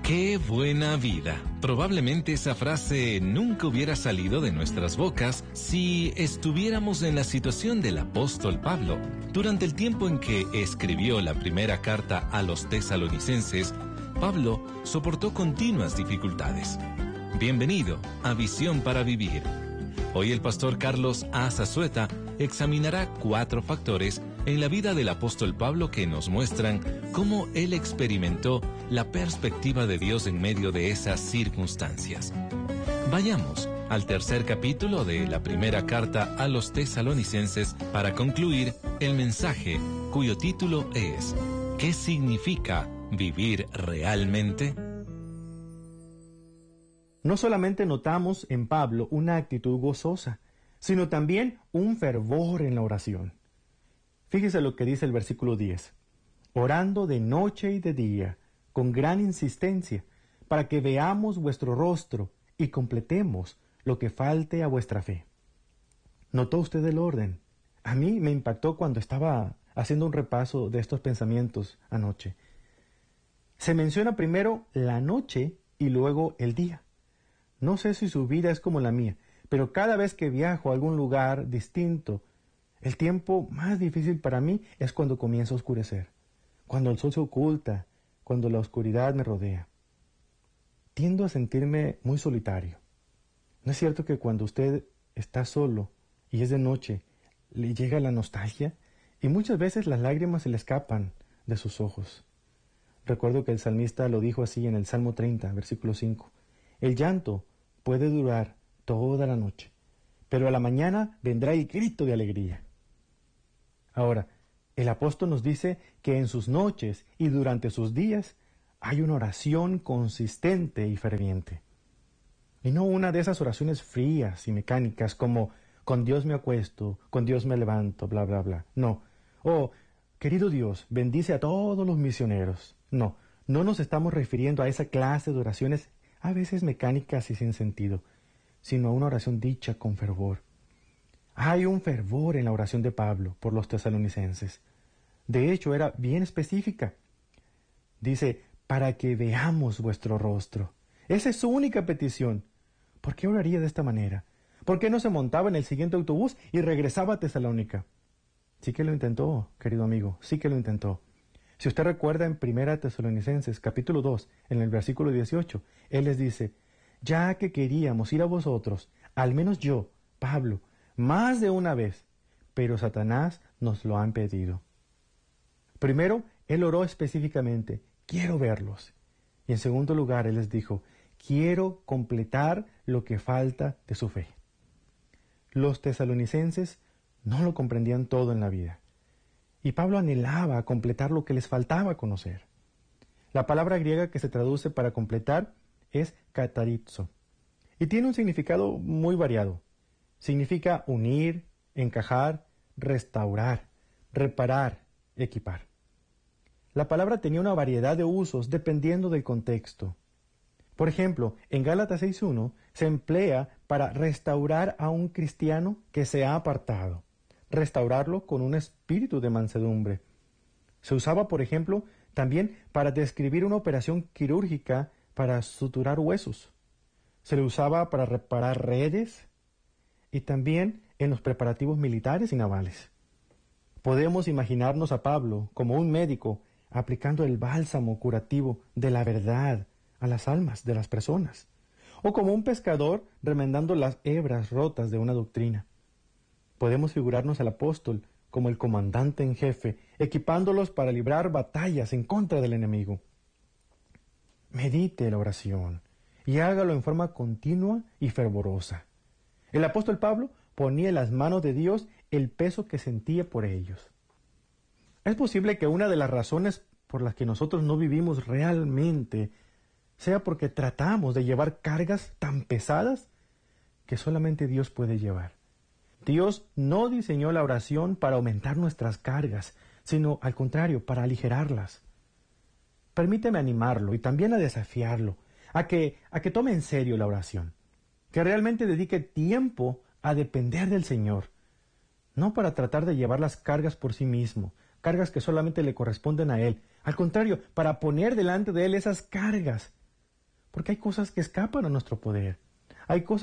¡Qué buena vida! Probablemente esa frase nunca hubiera salido de nuestras bocas si estuviéramos en la situación del apóstol Pablo. Durante el tiempo en que escribió la primera carta a los tesalonicenses, Pablo soportó continuas dificultades. Bienvenido a Visión para Vivir. Hoy el pastor Carlos A. Zazueta examinará 4 factores en la vida del apóstol Pablo que nos muestran cómo él experimentó la perspectiva de Dios en medio de esas circunstancias. Vayamos al tercer capítulo de la primera carta a los tesalonicenses para concluir el mensaje cuyo título es ¿qué significa vivir realmente? No solamente notamos en Pablo una actitud gozosa, sino también un fervor en la oración. Fíjese lo que dice el versículo 10. Orando de noche y de día, con gran insistencia, para que veamos vuestro rostro y completemos lo que falte a vuestra fe. ¿Notó usted el orden? A mí me impactó cuando estaba haciendo un repaso de estos pensamientos anoche. Se menciona primero la noche y luego el día. No sé si su vida es como la mía, pero cada vez que viajo a algún lugar distinto, el tiempo más difícil para mí es cuando comienza a oscurecer, cuando el sol se oculta, cuando la oscuridad me rodea. Tiendo a sentirme muy solitario. ¿No es cierto que cuando usted está solo y es de noche, le llega la nostalgia y muchas veces las lágrimas se le escapan de sus ojos? Recuerdo que el salmista lo dijo así en el Salmo 30, versículo 5. El llanto puede durar toda la noche, pero a la mañana vendrá el grito de alegría. Ahora, el apóstol nos dice que en sus noches y durante sus días hay una oración consistente y ferviente. Y no una de esas oraciones frías y mecánicas como con Dios me acuesto, con Dios me levanto, bla, bla, bla. No. Oh, querido Dios, bendice a todos los misioneros. No, no nos estamos refiriendo a esa clase de oraciones a veces mecánicas y sin sentido, sino a una oración dicha con fervor. Hay un fervor en la oración de Pablo por los tesalonicenses. De hecho, era bien específica. Dice, para que veamos vuestro rostro. Esa es su única petición. ¿Por qué oraría de esta manera? ¿Por qué no se montaba en el siguiente autobús y regresaba a Tesalónica? Sí que lo intentó, querido amigo, sí que lo intentó. Si usted recuerda en 1 Tesalonicenses, capítulo 2, en el versículo 18, él les dice, ya que queríamos ir a vosotros, al menos yo, Pablo, más de una vez, pero Satanás nos lo ha impedido. Primero, él oró específicamente, quiero verlos. Y en segundo lugar, él les dijo, quiero completar lo que falta de su fe. Los tesalonicenses no lo comprendían todo en la vida. Y Pablo anhelaba completar lo que les faltaba conocer. La palabra griega que se traduce para completar es katarizo. Y tiene un significado muy variado. Significa unir, encajar, restaurar, reparar, equipar. La palabra tenía una variedad de usos dependiendo del contexto. Por ejemplo, en Gálatas 6.1 se emplea para restaurar a un cristiano que se ha apartado, restaurarlo con un espíritu de mansedumbre. Se usaba, por ejemplo, también para describir una operación quirúrgica para suturar huesos. Se le usaba para reparar redes y también en los preparativos militares y navales. Podemos imaginarnos a Pablo como un médico aplicando el bálsamo curativo de la verdad a las almas de las personas, o como un pescador remendando las hebras rotas de una doctrina. Podemos figurarnos al apóstol como el comandante en jefe, equipándolos para librar batallas en contra del enemigo. Medite la oración y hágalo en forma continua y fervorosa. El apóstol Pablo ponía en las manos de Dios el peso que sentía por ellos. Es posible que una de las razones por las que nosotros no vivimos realmente sea porque tratamos de llevar cargas tan pesadas que solamente Dios puede llevar. Dios no diseñó la oración para aumentar nuestras cargas, sino al contrario, para aligerarlas. Permíteme animarlo y también a desafiarlo, a que tome en serio la oración, que realmente dedique tiempo a depender del Señor, no para tratar de llevar las cargas por sí mismo, cargas que solamente le corresponden a Él. Al contrario, para poner delante de Él esas cargas porque hay cosas que escapan a nuestro poder. Hay cosas